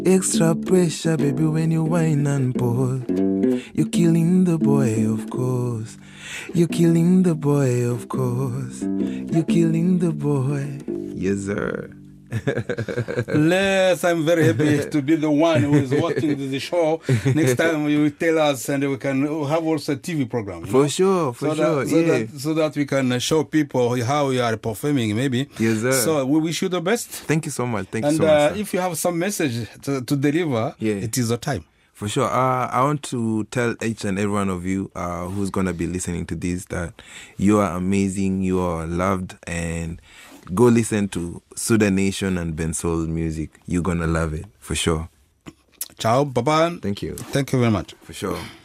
Extra pressure, baby, when you whine and pause. You're killing the boy, of course. You're killing the boy, of course. You're killing the boy. Yes, sir. Les, I'm very happy to be the one who is watching the show. Next time you will tell us, and we can have also a TV program. For sure, so that we can show people how you are performing, maybe. Yes, sir. So we wish you the best. Thank you so much. Thank you so much. And if you have some message to deliver, it is your time. For sure. I want to tell each and every one of you who's going to be listening to this that you are amazing, you are loved, and go listen to Suda Nation and Bensoul music. You're going to love it, for sure. Ciao, bye-bye. Thank you. Thank you very much. For sure.